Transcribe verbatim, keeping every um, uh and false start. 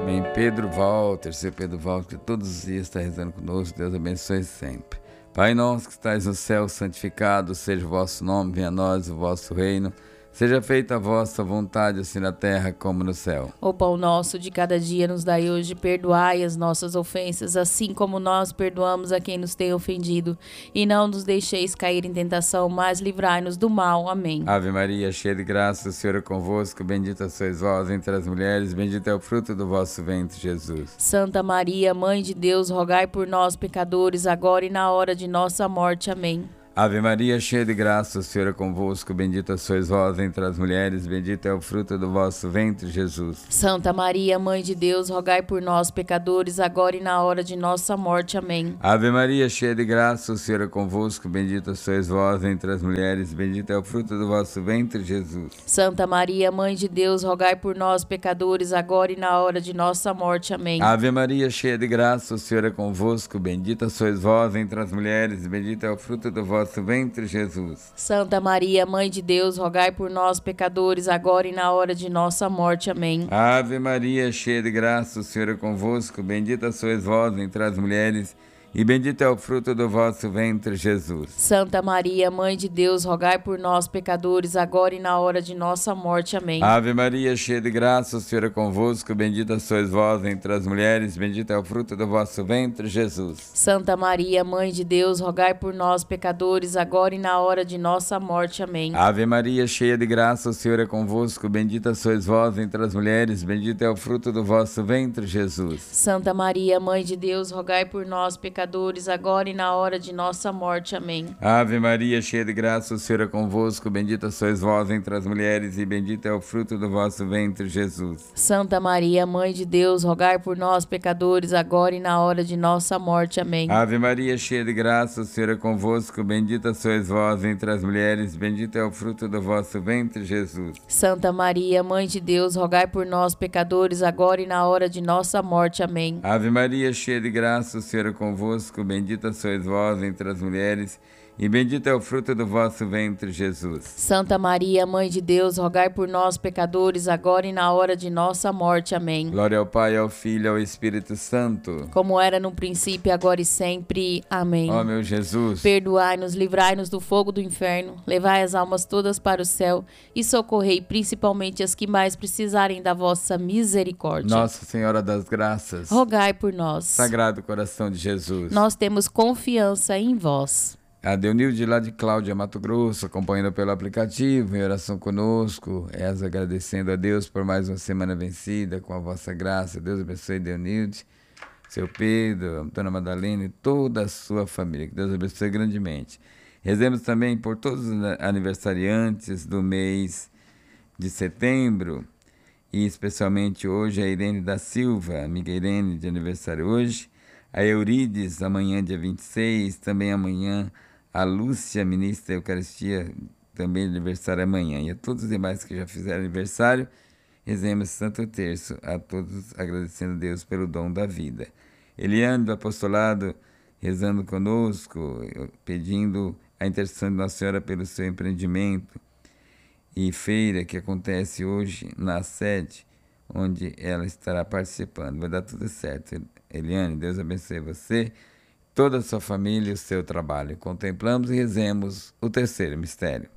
Amém. Pedro Walter, seu Pedro Walter, que todos os dias está rezando conosco, Deus abençoe sempre. Pai nosso que estais no céu, santificado seja o vosso nome, venha a nós o vosso reino. Seja feita a vossa vontade, assim na terra como no céu. O pão nosso de cada dia nos dai hoje, perdoai as nossas ofensas, assim como nós perdoamos a quem nos tem ofendido. E não nos deixeis cair em tentação, mas livrai-nos do mal. Amém. Ave Maria, cheia de graça, o Senhor é convosco, bendita sois vós entre as mulheres, bendito é o fruto do vosso ventre, Jesus. Santa Maria, Mãe de Deus, rogai por nós, pecadores, agora e na hora de nossa morte. Amém. Ave Maria, cheia de graça, o Senhor é convosco, bendita sois vós entre as mulheres, bendito é o fruto do vosso ventre, Jesus. Santa Maria, Mãe de Deus, rogai por nós, pecadores, agora e na hora de nossa morte. Amém. Ave Maria, cheia de graça, o Senhor é convosco, bendita sois vós entre as mulheres, bendito é o fruto do vosso ventre, Jesus. Santa Maria, Mãe de Deus, rogai por nós, pecadores, agora e na hora de nossa morte. Amém. Ave Maria, cheia de graça, o Senhor é convosco, bendita sois vós entre as mulheres, bendito é o fruto do vosso ventre, Jesus. Santa Maria, Mãe de Deus, rogai por nós, pecadores, agora e na hora de nossa morte. Amém. Ave Maria, cheia de graça, o Senhor é convosco, bendita sois vós entre as mulheres, e bendito é o fruto do vosso ventre, Jesus. Santa Maria, Mãe de Deus, rogai por nós, pecadores, agora e na hora de nossa morte. Amém. Ave Maria, cheia de graça, o Senhor é convosco, bendita sois vós entre as mulheres, bendito é o fruto do vosso ventre, Jesus. Santa Maria, Mãe de Deus, rogai por nós, pecadores, agora e na hora de nossa morte. Amém. Ave Maria, cheia de graça, o Senhor é convosco, bendita sois vós entre as mulheres, bendito é o fruto do vosso ventre, Jesus. Santa Maria, Mãe de Deus, rogai por nós, pecadores, agora e na hora de nossa morte. Amém. Ave Maria, cheia de graça, o Senhor é convosco, bendita sois vós entre as mulheres, e bendito é o fruto do vosso ventre, Jesus. Santa Maria, Mãe de Deus, rogai por nós, pecadores, agora e na hora de nossa morte. Amém. Ave Maria, cheia de graça, o Senhor é convosco, bendita sois vós entre as mulheres, bendito é o fruto do vosso ventre, Jesus. Santa Maria, Mãe de Deus, rogai por nós, pecadores, agora e na hora de nossa morte. Amém. Ave Maria, cheia de graça, o Senhor é convosco, bendita sois vós entre as mulheres, e bendito é o fruto do vosso ventre, Jesus. Santa Maria, Mãe de Deus, rogai por nós, pecadores, agora e na hora de nossa morte. Amém. Glória ao Pai, ao Filho e ao Espírito Santo, como era no princípio, agora e sempre. Amém. Ó meu Jesus, perdoai-nos, livrai-nos do fogo do inferno, levai as almas todas para o céu e socorrei principalmente as que mais precisarem da vossa misericórdia. Nossa Senhora das Graças, rogai por nós. Sagrado Coração de Jesus, nós temos confiança em vós. A Deunilde lá de Cláudia, Mato Grosso, acompanhando pelo aplicativo, em oração conosco, essa agradecendo a Deus por mais uma semana vencida, com a vossa graça. Deus abençoe Deunilde, seu Pedro, Antônia Madalena e toda a sua família. Que Deus abençoe grandemente. Rezemos também por todos os aniversariantes do mês de setembro, e especialmente hoje a Irene da Silva, amiga Irene de aniversário hoje, a Eurides, amanhã dia vinte e seis, também amanhã a Lúcia, ministra da Eucaristia, também de aniversário amanhã. E a todos os demais que já fizeram aniversário, rezemos Santo Terço, a todos agradecendo a Deus pelo dom da vida. Eliane do Apostolado, rezando conosco, pedindo a intercessão de Nossa Senhora pelo seu empreendimento e feira que acontece hoje na sede, onde ela estará participando. Vai dar tudo certo. Eliane, Deus abençoe você, toda a sua família e o seu trabalho. Contemplamos e rezemos o terceiro mistério.